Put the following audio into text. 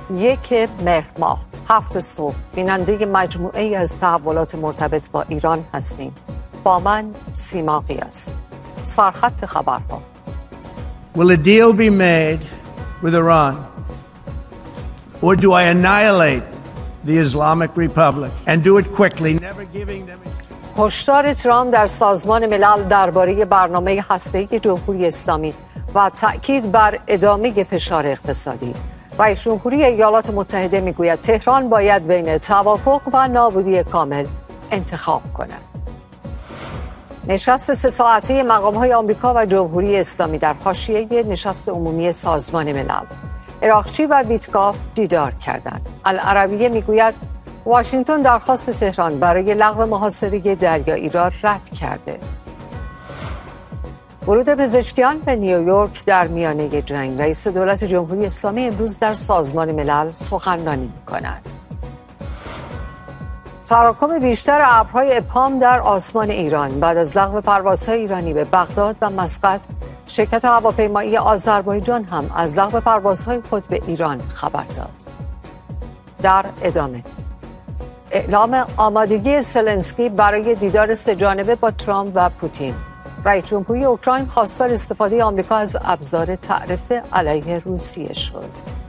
1 مهر ماه 7 صبح بیننده مجموعه ای از تحولات مرتبط با ایران هستیم. با من سیما قیاس. سرخط خبرها. Will a deal be made with Iran or do I annihilate the Islamic Republic and do it quickly, never giving them هشدار ترامپ در سازمان ملل درباره برنامه هسته‌ای جمهوری اسلامی و تأکید بر ادامه فشار اقتصادی. رئیس جمهوری ایالات متحده میگوید تهران باید بین توافق و نابودی کامل انتخاب کند. نشست 3 ساعته مقام‌های آمریکا و جمهوری اسلامی در حاشیه نشست عمومی سازمان ملل. اراغچی و ویتکاف دیدار کردند. العربیه میگوید واشنگتن درخواست تهران برای لغو محاصره دریایی را رد کرده. ورود پزشکیان به نیویورک در میانه جنگ. رئیس دولت جمهوری اسلامی امروز در سازمان ملل سخنرانی می‌کند. تراکم بیشتر ابرهای ابهام در آسمان ایران بعد از لغو پروازهای ایرانی به بغداد و مسقط، شرکت هواپیمایی آذربایجان هم از لغو پروازهای خود به ایران خبر داد. در ادامه اعلام آمادگی زلنسکی برای دیدار سه‌جانبه با ترامپ و پوتین. رئیس جمهوری اوکراین خواستار استفاده آمریکا از ابزار تعرفه علیه روسیه شد.